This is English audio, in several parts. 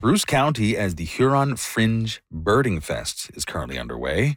Bruce County as the Huron Fringe Birding Fest is currently underway.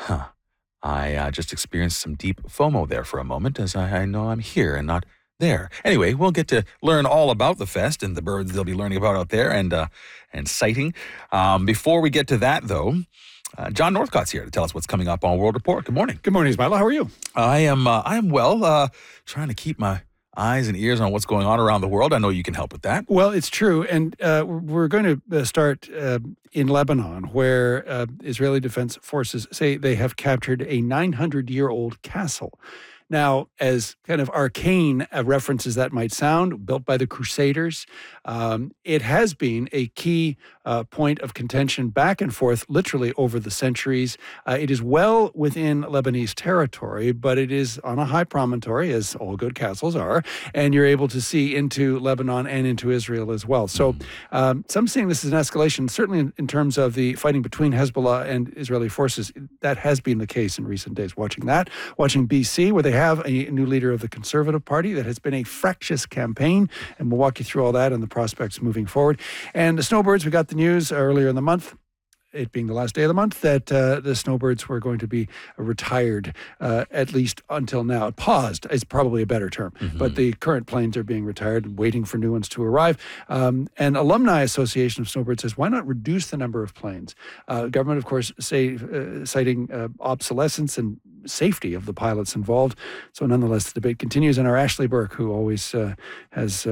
I just experienced some deep FOMO there for a moment as I know I'm here and not there. Anyway, we'll get to learn all about the fest and the birds they'll be learning about out there and sighting. Before we get to that, though, John Northcott's here to tell us what's coming up on World Report. Good morning. Good morning, Ismaila. How are you? I am well. Trying to keep my eyes and ears on what's going on around the world. I know you can help with that. Well, it's true. And we're going to start in Lebanon, where Israeli Defense Forces say they have captured a 900-year-old castle. Now, as kind of arcane references that might sound, built by the Crusaders, it has been a key point of contention back and forth, literally over the centuries. It is well within Lebanese territory, but it is on a high promontory, as all good castles are, and you're able to see into Lebanon and into Israel as well. So some saying this is an escalation, certainly in terms of the fighting between Hezbollah and Israeli forces. That has been the case in recent days. Watching BC, where they have a new leader of the Conservative Party that has been a fractious campaign, and we'll walk you through all that and the prospects moving forward. And the snowbirds, we got the news earlier in the month, it being the last day of the month, that the snowbirds were going to be retired, at least until now. Paused is probably a better term, but the current planes are being retired, waiting for new ones to arrive. And Alumni Association of Snowbirds says, why not reduce the number of planes? Government, of course, citing obsolescence and safety of the pilots involved. So nonetheless, the debate continues. And our Ashley Burke, who always has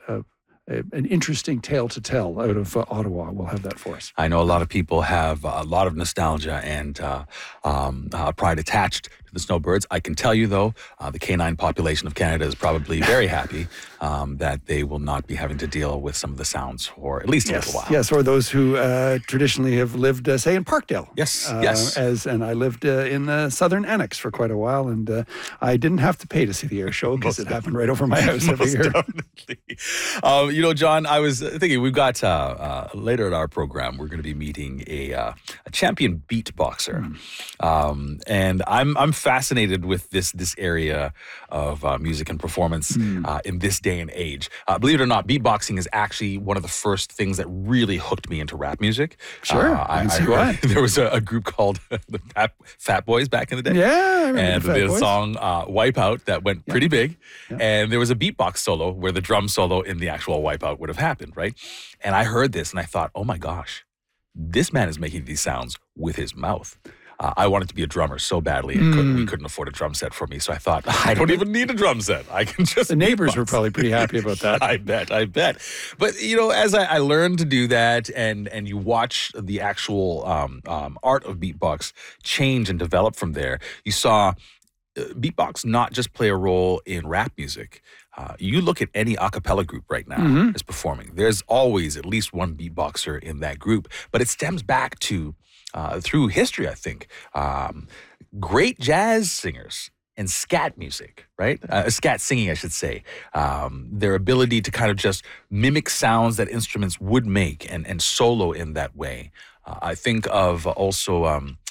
an interesting tale to tell out of Ottawa, will have that for us. I know a lot of people have a lot of nostalgia and pride attached to the snowbirds. I can tell you, though, the canine population of Canada is probably very happy that they will not be having to deal with some of the sounds for at least a little while. Yes, or those who traditionally have lived, say, in Parkdale. Yes. And I lived in the Southern Annex for quite a while, and I didn't have to pay to see the air show because it happened right over my house every year. Definitely. John, I was thinking we've got later in our program, we're going to be meeting a champion beatboxer. And I'm fascinated with this area of music and performance in this day and age. Believe it or not, beatboxing is actually one of the first things that really hooked me into rap music. Sure, I can see why. There was a group called the Fat Boys back in the day. Yeah, I remember and the Fat they had a Boys. song, Wipeout, that went pretty big. Yeah. And there was a beatbox solo where the drum solo in the actual Wipeout would have happened, right? And I heard this and I thought, oh my gosh, this man is making these sounds with his mouth. I wanted to be a drummer so badly, and we couldn't afford a drum set for me. So I thought, I don't even need a drum set. I can just. The neighbors beatbox. were probably pretty happy about that. I bet. But as I learned to do that, and you watch the actual art of beatbox change and develop from there, you saw beatbox not just play a role in rap music. You look at any a cappella group right now that's performing. There's always at least one beatboxer in that group, but it stems back to through history, I think, great jazz singers and scat music, right? Scat singing, I should say. Their ability to kind of just mimic sounds that instruments would make and solo in that way. I think of also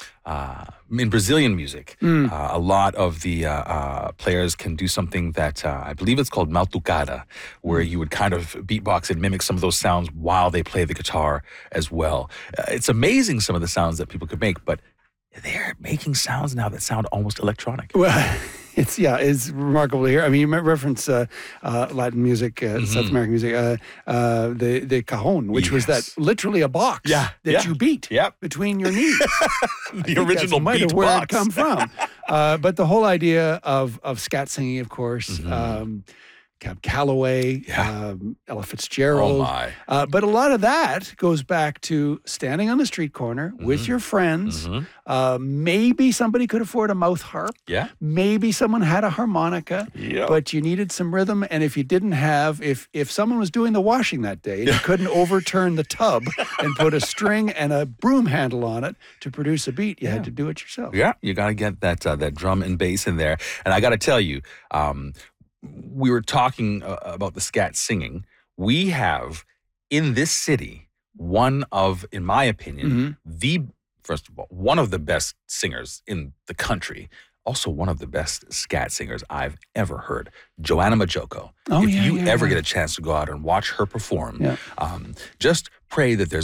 in Brazilian music, a lot of the players can do something that I believe it's called maltucada, where you would kind of beatbox and mimic some of those sounds while they play the guitar as well. It's amazing some of the sounds that people could make, but they're making sounds now that sound almost electronic. Well, it's remarkable to hear. I mean, you reference Latin music, South American music, the cajon, which was that literally a box that you beat between your knees. The original beat box. Where it come from. But the whole idea of scat singing, of course, Cab Calloway, Ella Fitzgerald. Oh my. But a lot of that goes back to standing on the street corner with your friends. Maybe somebody could afford a mouth harp. Yeah. Maybe someone had a harmonica. Yep. But you needed some rhythm. And if you didn't have, if someone was doing the washing that day and you couldn't overturn the tub and put a string and a broom handle on it to produce a beat, you had to do it yourself. Yeah, you got to get that drum and bass in there. And I got to tell you, we were talking about the scat singing. We have in this city one of, in my opinion, first of all, one of the best singers in the country. Also one of the best scat singers I've ever heard, Joanna Majoko. If you ever get a chance to go out and watch her perform, just pray that there's